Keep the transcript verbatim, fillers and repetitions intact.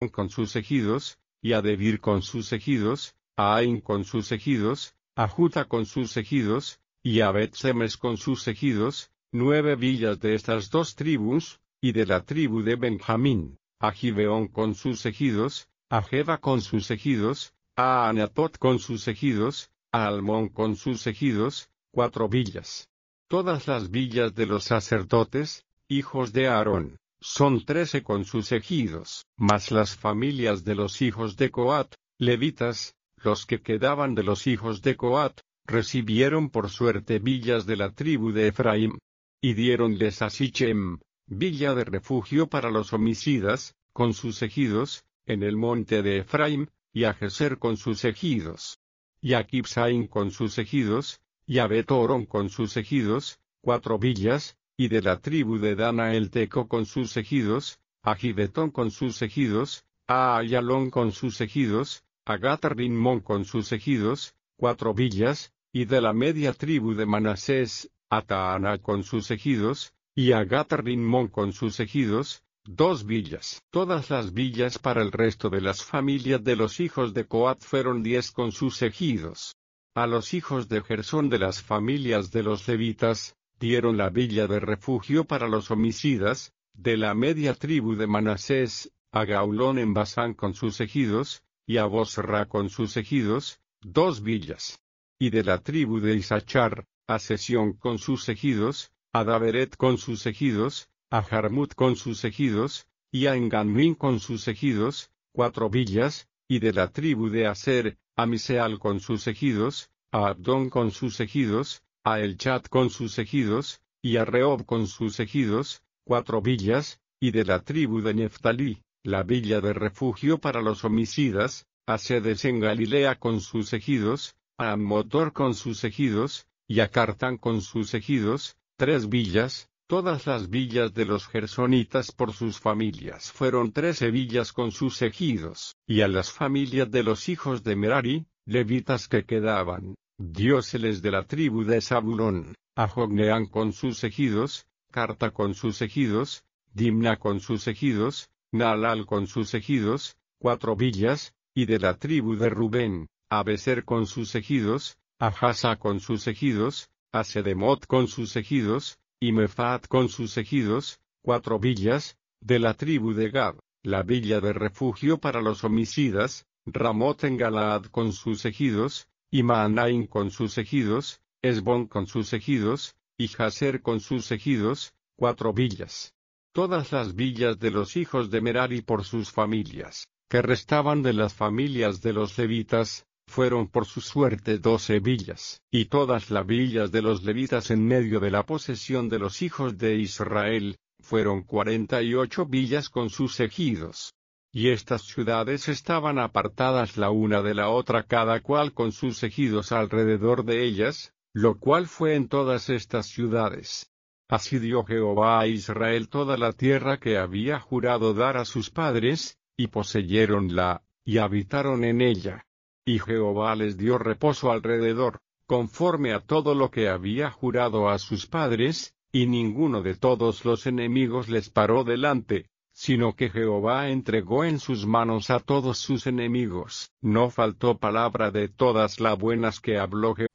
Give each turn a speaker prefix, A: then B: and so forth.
A: con sus ejidos, y a Debir con sus ejidos, a Ain con sus ejidos, a Juta con sus ejidos, y a Bet-Semes con sus ejidos, nueve villas de estas dos tribus, y de la tribu de Benjamín, a Gibeón con sus ejidos, a Geba con sus ejidos, a Anatot con sus ejidos, a Almón con sus ejidos, cuatro villas. Todas las villas de los sacerdotes, hijos de Aarón, son trece con sus ejidos, mas las familias de los hijos de Coat, levitas, los que quedaban de los hijos de Coat, recibieron por suerte villas de la tribu de Efraín, y diéronles a Sichem, villa de refugio para los homicidas, con sus ejidos, en el monte de Efraín, y a Geser con sus ejidos, y a Kibsaim con sus ejidos, y a Bet-Horon con sus ejidos, cuatro villas, y de la tribu de Dana el Teco con sus ejidos, a Gibetón con sus ejidos, a Ayalón con sus ejidos, a Gat-Rimón con sus ejidos, cuatro villas, y de la media tribu de Manasés, a Taana con sus ejidos, y a Gat-Rimón con sus ejidos, dos villas. Todas las villas para el resto de las familias de los hijos de Coat fueron diez con sus ejidos. A los hijos de Gersón de las familias de los levitas, dieron la villa de refugio para los homicidas, de la media tribu de Manasés, a Gaulón en Basán con sus ejidos, y a Bosra con sus ejidos, dos villas. Y de la tribu de Isachar, a Sesión con sus ejidos, a Daveret con sus ejidos, a Jarmut con sus ejidos, y a Enganmín con sus ejidos, cuatro villas, y de la tribu de Aser, a Miseal con sus ejidos, a Abdón con sus ejidos, a Elchat con sus ejidos, y a Rehob con sus ejidos, cuatro villas, y de la tribu de Neftalí, la villa de refugio para los homicidas, a Sedes en Galilea con sus ejidos, a Ammotor con sus ejidos, y a Cartán con sus ejidos, tres villas. Todas las villas de los gersonitas por sus familias fueron trece villas con sus ejidos, y a las familias de los hijos de Merari, levitas que quedaban, dióseles de la tribu de Zabulón, a Jogneán con sus ejidos, Carta con sus ejidos, Dimna con sus ejidos, Naalal con sus ejidos, cuatro villas, y de la tribu de Rubén, a Beser con sus ejidos, a Jasa con sus ejidos, a Sedemot con sus ejidos, y Mefaat con sus ejidos, cuatro villas, de la tribu de Gad, la villa de refugio para los homicidas, Ramot en Galaad con sus ejidos, y Maanaim con sus ejidos, Esbón con sus ejidos, y Jaser con sus ejidos, cuatro villas. Todas las villas de los hijos de Merari por sus familias, que restaban de las familias de los levitas, fueron por su suerte doce villas, y todas las villas de los levitas en medio de la posesión de los hijos de Israel, fueron cuarenta y ocho villas con sus ejidos. Y estas ciudades estaban apartadas la una de la otra cada cual con sus ejidos alrededor de ellas, lo cual fue en todas estas ciudades. Así dio Jehová a Israel toda la tierra que había jurado dar a sus padres, y poseyeronla, y habitaron en ella. Y Jehová les dio reposo alrededor, conforme a todo lo que había jurado a sus padres, y ninguno de todos los enemigos les paró delante, sino que Jehová entregó en sus manos a todos sus enemigos. No faltó palabra de todas las buenas que habló Jehová.